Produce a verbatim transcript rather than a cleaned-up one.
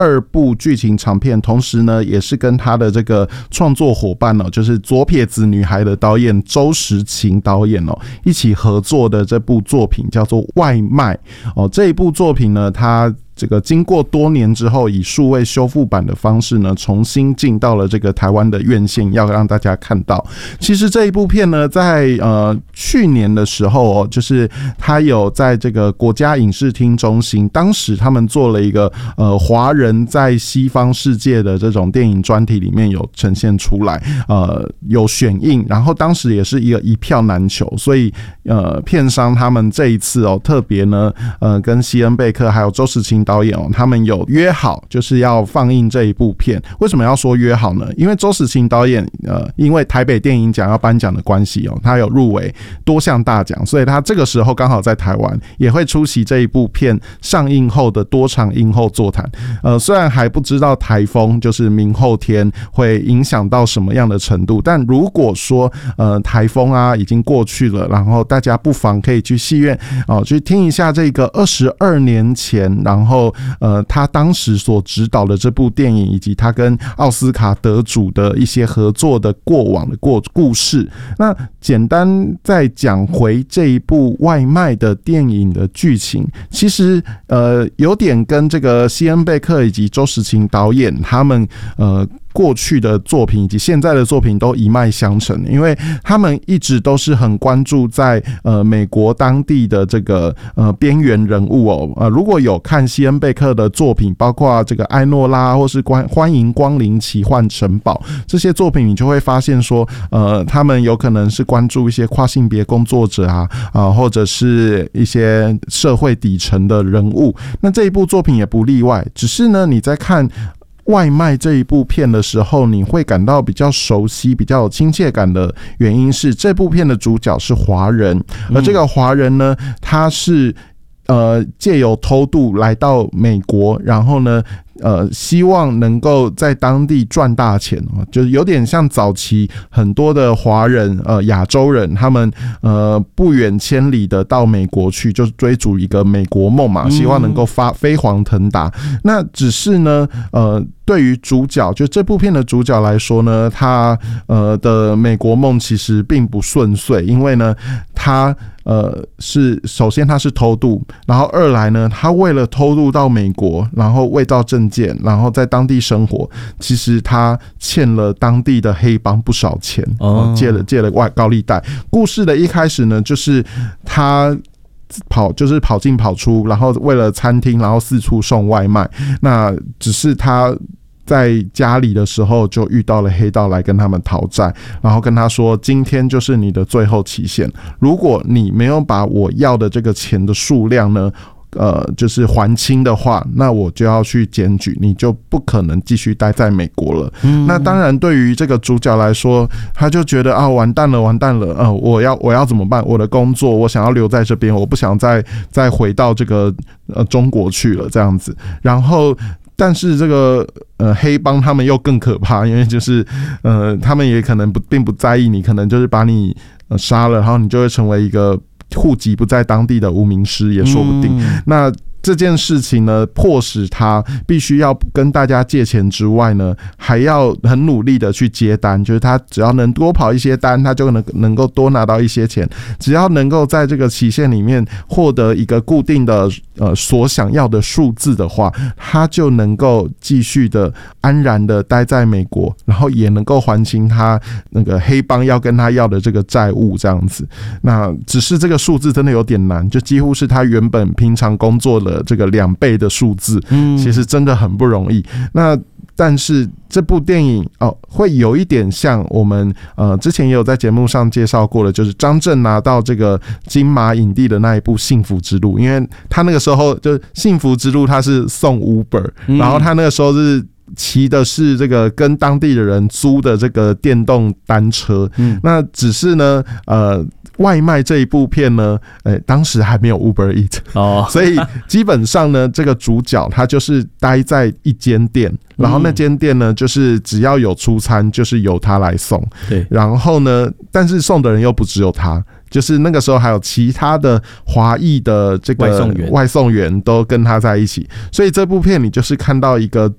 二部剧情长片，同时呢也是跟他的这个创作伙伴哦，就是左撇子女孩的导演周时勤导演哦一起合作的这部作品叫做《外卖》哦。这一部作品呢，它这个经过多年之后，以数位修复版的方式呢，重新进到了这个台湾的院线，要让大家看到。其实这一部片呢，在呃去年的时候哦，就是它有在这个国家影视厅中心，当时他们做了一个呃华人在西方世界的这种电影专题里面有呈现出来，呃有选映，然后当时也是一个一票难求，所以呃片商他们这一次哦特别呢呃跟西恩贝克还有周时勤导演哦，他们有约好就是要放映这一部片。为什么要说约好呢？因为周时勤导演呃因为台北电影奖要颁奖的关系哦，他有入围多项大奖，所以他这个时候刚好在台湾，也会出席这一部片上映后的多场映后座谈。呃，虽然还不知道台风就是明后天会影响到什么样的程度，但如果说呃台风啊已经过去了，然后大家不妨可以去戏院哦去听一下这个二十二年前，然后呃他当时所指导的这部电影，以及他跟奥斯卡得主的一些合作的过往的过故事。那简单再讲回这一部外卖的电影的剧情，其实呃有点跟这个西恩贝克以及周时勤导演他们呃过去的作品以及现在的作品都一脉相承，因为他们一直都是很关注在呃美国当地的这个呃边缘人物哦。呃，如果有看西恩贝克的作品，包括这个艾诺拉或是欢迎光临奇幻城堡这些作品，你就会发现说，呃，他们有可能是关注一些跨性别工作者啊，啊、呃，或者是一些社会底层的人物。那这一部作品也不例外，只是呢，你在看外卖这一部片的时候，你会感到比较熟悉、比较有亲切感的原因是，这部片的主角是华人，而这个华人呢，他是呃借由偷渡来到美国，然后呢。呃，希望能够在当地赚大钱，就是有点像早期很多的华人，呃，亚洲人，他们呃不远千里的到美国去，就是追逐一个美国梦嘛，希望能够发飞黄腾达。那只是呢，呃，对于主角，就这部片的主角来说呢，他呃的美国梦其实并不顺遂，因为呢，他呃是首先他是偷渡，然后二来呢，他为了偷渡到美国，然后伪造证件，然后在当地生活，其实他欠了当地的黑帮不少钱，哦、借了借了外高利贷。故事的一开始呢，就是他跑就是跑进跑出，然后为了餐厅，然后四处送外卖。那只是他在家里的时候就遇到了黑道来跟他们讨债，然后跟他说今天就是你的最后期限，如果你没有把我要的这个钱的数量呢呃，就是还清的话，那我就要去检举，你就不可能继续待在美国了。嗯、那当然，对于这个主角来说，他就觉得啊，完蛋了，完蛋了，呃，我要我要怎么办？我的工作，我想要留在这边，我不想再再回到这个呃中国去了，这样子。然后。但是这个呃黑帮他们又更可怕，因为就是呃他们也可能不并不在意你，可能就是把你呃杀了，然后你就会成为一个户籍不在当地的无名尸也说不定。嗯、那这件事情呢，迫使他必须要跟大家借钱之外呢，还要很努力的去接单，就是他只要能多跑一些单，他就能能够多拿到一些钱。只要能够在这个期限里面获得一个固定的呃所想要的数字的话，他就能够继续的安然的待在美国，然后也能够还清他那个黑帮要跟他要的这个债务这样子。那只是这个数字真的有点难，就几乎是他原本平常工作的这个两倍的数字，其实真的很不容易。那但是这部电影哦，会有一点像我们呃之前也有在节目上介绍过的，就是张震拿到这个金马影帝的那一部《幸福之路》，因为他那个时候就《幸福之路》他是送 Uber，、嗯、然后他那个时候是骑的是这个跟当地的人租的这个电动单车，嗯、那只是呢呃。外卖这一部片呢，欸、当时还没有 Uber Eat， 哦，所以基本上呢，这个主角他就是待在一间店，然后那间店呢，就是只要有出餐，就是由他来送，对，然后呢，但是送的人又不只有他。 就是那个时候还有其他的华裔的这个外送员外送员都跟他在一起，所以这部片你就是看到一个